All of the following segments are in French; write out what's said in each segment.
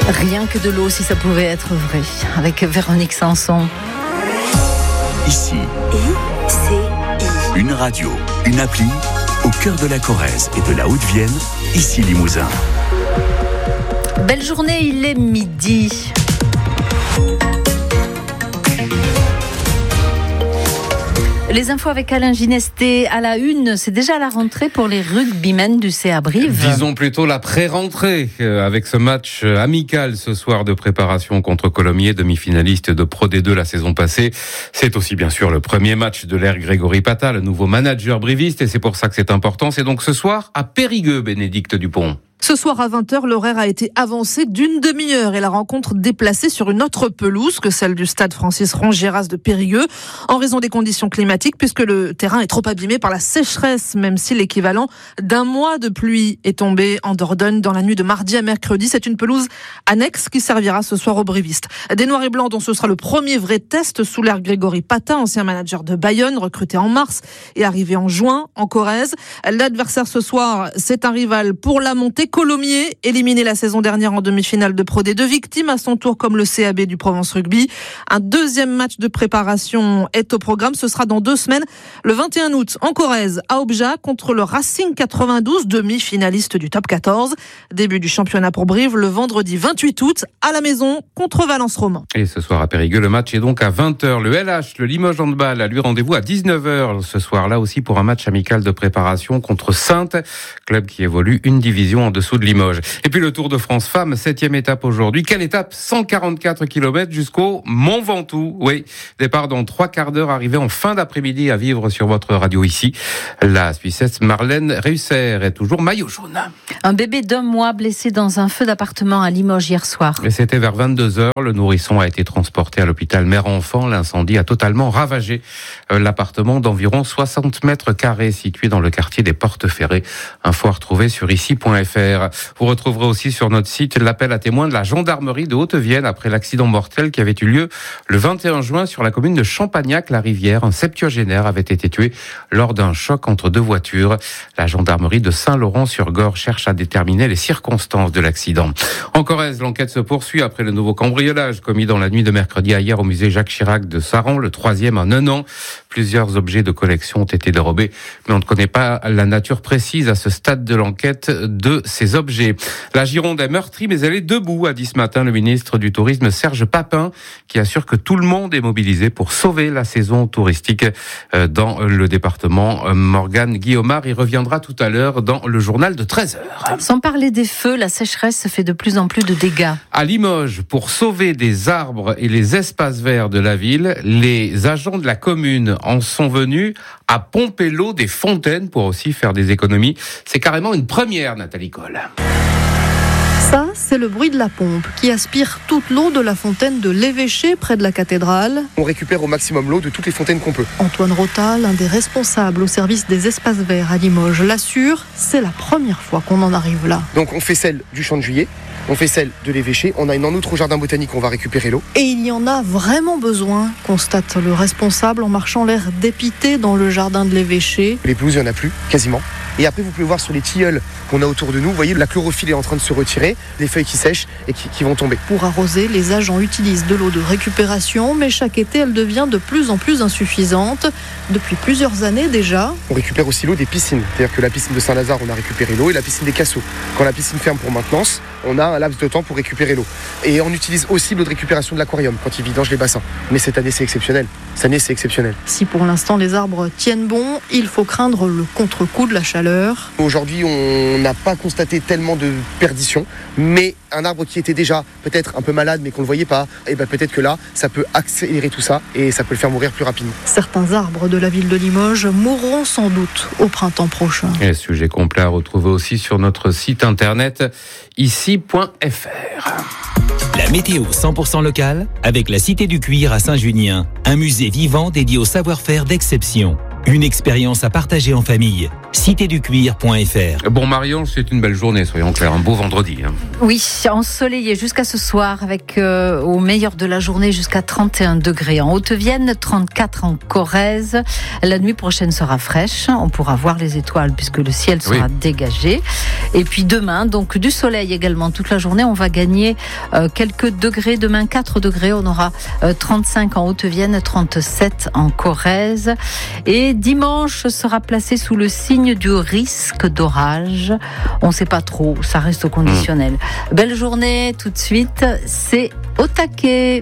Rien que de l'eau, si ça pouvait être vrai, avec Véronique Sanson. Ici, une radio, une appli, au cœur de la Corrèze et de la Haute-Vienne, ici Limousin. Belle journée, il est midi. Les infos avec Alain Ginesté à la une, c'est déjà la rentrée pour les rugbymen du CA Brive. Disons plutôt la pré-rentrée avec ce match amical ce soir de préparation contre Colomiers, demi-finaliste de Pro D2 la saison passée. C'est aussi bien sûr le premier match de l'ère Grégory Pata, le nouveau manager briviste, et c'est pour ça que c'est important. C'est donc ce soir à Périgueux, Bénédicte Dupont. Ce soir à 20h, l'horaire a été avancé d'une demi-heure et la rencontre déplacée sur une autre pelouse que celle du stade Francis Rongeras de Périgueux en raison des conditions climatiques puisque le terrain est trop abîmé par la sécheresse, même si l'équivalent d'un mois de pluie est tombé en Dordogne dans la nuit de mardi à mercredi. C'est une pelouse annexe qui servira ce soir aux brivistes. Des Noirs et Blancs dont ce sera le premier vrai test sous l'ère Grégory Pata, ancien manager de Bayonne, recruté en mars et arrivé en juin en Corrèze. L'adversaire ce soir, c'est un rival pour la montée. Colomiers, éliminé la saison dernière en demi-finale de Pro D2, victime à son tour comme le CAB du Provence Rugby. Un deuxième match de préparation est au programme. Ce sera dans 2 semaines, le 21 août, en Corrèze, à Objat, contre le Racing 92, demi-finaliste du top 14. Début du championnat pour Brive, le vendredi 28 août, à la maison, contre Valence Roman. Et ce soir à Périgueux, le match est donc à 20h. Le LH, le Limoges Handball, a lui rendez-vous à 19h ce soir-là aussi pour un match amical de préparation contre Saintes, club qui évolue une division en dessous de Limoges. Et puis le Tour de France Femmes, 7e étape aujourd'hui. Quelle étape? 144 km jusqu'au Mont Ventoux. Oui, départ dans 3 quarts d'heure, arrivé en fin d'après-midi à vivre sur votre radio ici. La Suissesse Marlène Reusser est toujours maillot jaune. Un bébé d'1 mois blessé dans un feu d'appartement à Limoges hier soir. Et c'était vers 22h. Le nourrisson a été transporté à l'hôpital mère-enfant. L'incendie a totalement ravagé l'appartement d'environ 60 mètres carrés situé dans le quartier des Portes Ferrées. Info à retrouver sur ici.fr. Vous retrouverez aussi sur notre site l'appel à témoins de la gendarmerie de Haute-Vienne après l'accident mortel qui avait eu lieu le 21 juin sur la commune de Champagnac-la-Rivière. Un septuagénaire avait été tué lors d'un choc entre 2 voitures. La gendarmerie de Saint-Laurent-sur-Gorre cherche à déterminer les circonstances de l'accident. En Corrèze, l'enquête se poursuit après le nouveau cambriolage commis dans la nuit de mercredi à hier au musée Jacques Chirac de Saran, le 3e en 1 an. Plusieurs objets de collection ont été dérobés, mais on ne connaît pas la nature précise à ce stade de l'enquête de ces objets. La Gironde est meurtrie, mais elle est debout, a dit ce matin le ministre du Tourisme Serge Papin, qui assure que tout le monde est mobilisé pour sauver la saison touristique dans le département. Morgane Guillaumard y reviendra tout à l'heure dans le journal de 13h. Sans parler des feux, la sécheresse fait de plus en plus de dégâts. À Limoges, pour sauver des arbres et les espaces verts de la ville, les agents de la commune en sont venus à pomper l'eau des fontaines pour aussi faire des économies. C'est carrément une première, Nathalie Coll. Ça, c'est le bruit de la pompe qui aspire toute l'eau de la fontaine de l'Évêché près de la cathédrale. On récupère au maximum l'eau de toutes les fontaines qu'on peut. Antoine Rota, l'un des responsables au service des espaces verts à Limoges, l'assure, c'est la première fois qu'on en arrive là. Donc on fait celle du Champ de Juillet, on fait celle de l'Évêché, on a une en outre au jardin botanique, on va récupérer l'eau. Et il y en a vraiment besoin, constate le responsable en marchant l'air dépité dans le jardin de l'Évêché. Les pelouses, il n'y en a plus, quasiment. Et après, vous pouvez voir sur les tilleuls qu'on a autour de nous, vous voyez, la chlorophylle est en train de se retirer, les feuilles qui sèchent et qui vont tomber. Pour arroser, les agents utilisent de l'eau de récupération, mais chaque été, elle devient de plus en plus insuffisante. Depuis plusieurs années déjà. On récupère aussi l'eau des piscines. C'est-à-dire que la piscine de Saint-Lazare, on a récupéré l'eau, et la piscine des Cassots. Quand la piscine ferme pour maintenance, on a un laps de temps pour récupérer l'eau. Et on utilise aussi l'eau de récupération de l'aquarium quand ils vidangent les bassins. Mais cette année, c'est exceptionnel. Cette année, c'est exceptionnel. Si pour l'instant les arbres tiennent bon, il faut craindre le contre-coup de la chaleur. Aujourd'hui, on n'a pas constaté tellement de perdition, mais un arbre qui était déjà peut-être un peu malade, mais qu'on ne le voyait pas, et ben peut-être que là, ça peut accélérer tout ça et ça peut le faire mourir plus rapidement. Certains arbres de la ville de Limoges mourront sans doute au printemps prochain. Et sujet complet à retrouver aussi sur notre site internet ici.fr. La météo 100% locale avec la Cité du Cuir à Saint-Junien, un musée vivant dédié au savoir-faire d'exception. Une expérience à partager en famille. citéducuir.fr. Bon Marion, c'est une belle journée, soyons clairs, un beau vendredi. Oui, ensoleillé jusqu'à ce soir avec au meilleur de la journée jusqu'à 31 degrés en Haute-Vienne, 34 en Corrèze. La nuit prochaine sera fraîche, on pourra voir les étoiles puisque le ciel sera dégagé. Et puis demain, donc du soleil également toute la journée, on va gagner quelques degrés. Demain 4 degrés, on aura 35 en Haute-Vienne, 37 en Corrèze. Et dimanche sera placé sous le signe du risque d'orage. On ne sait pas trop, ça reste au conditionnel. Belle journée, tout de suite, c'est au taquet.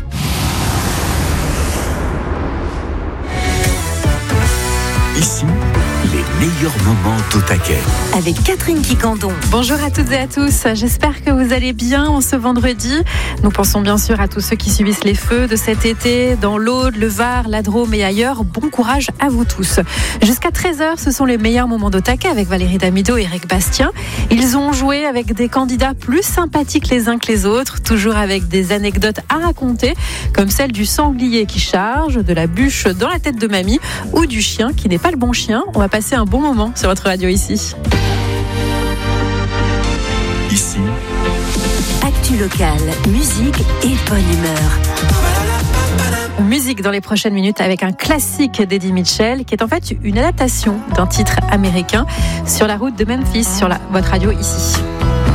Ici, les meilleurs moments d'au taquet. Avec Catherine Quicandon. Bonjour à toutes et à tous, j'espère que vous allez bien en ce vendredi. Nous pensons bien sûr à tous ceux qui subissent les feux de cet été dans l'Aude, le Var, la Drôme et ailleurs. Bon courage à vous tous. Jusqu'à 13h, ce sont les meilleurs moments d'au taquet avec Valérie Damido et Eric Bastien. Ils ont joué avec des candidats plus sympathiques les uns que les autres, toujours avec des anecdotes à raconter, comme celle du sanglier qui charge, de la bûche dans la tête de mamie ou du chien qui n'est pas le bon chien. On va passer un bon moment sur votre radio ici. Ici, Actu locale, musique et bonne humeur. Musique dans les prochaines minutes avec un classique d'Eddie Mitchell qui est en fait une adaptation d'un titre américain sur la route de Memphis sur votre radio ici.